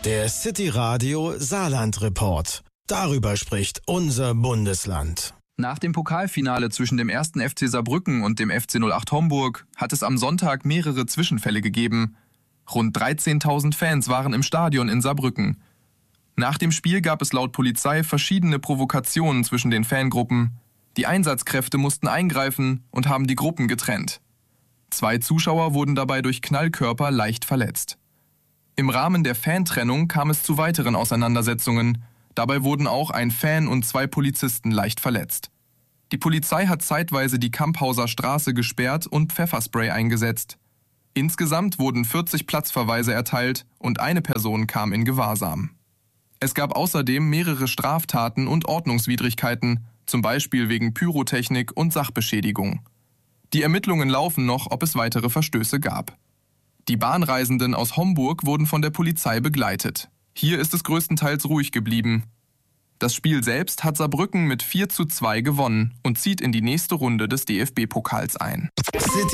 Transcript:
Der City Radio Saarland Report. Darüber spricht unser Bundesland. Nach dem Pokalfinale zwischen dem 1. FC Saarbrücken und dem FC 08 Homburg hat es am Sonntag mehrere Zwischenfälle gegeben. Rund 13.000 Fans waren im Stadion in Saarbrücken. Nach dem Spiel gab es laut Polizei verschiedene Provokationen zwischen den Fangruppen. Die Einsatzkräfte mussten eingreifen und haben die Gruppen getrennt. 2 Zuschauer wurden dabei durch Knallkörper leicht verletzt. Im Rahmen der Fantrennung kam es zu weiteren Auseinandersetzungen. Dabei wurden auch ein Fan und 2 Polizisten leicht verletzt. Die Polizei hat zeitweise die Kamphauser Straße gesperrt und Pfefferspray eingesetzt. Insgesamt wurden 40 Platzverweise erteilt und eine Person kam in Gewahrsam. Es gab außerdem mehrere Straftaten und Ordnungswidrigkeiten, zum Beispiel wegen Pyrotechnik und Sachbeschädigung. Die Ermittlungen laufen noch, ob es weitere Verstöße gab. Die Bahnreisenden aus Homburg wurden von der Polizei begleitet. Hier ist es größtenteils ruhig geblieben. Das Spiel selbst hat Saarbrücken mit 4:2 gewonnen und zieht in die nächste Runde des DFB-Pokals ein. City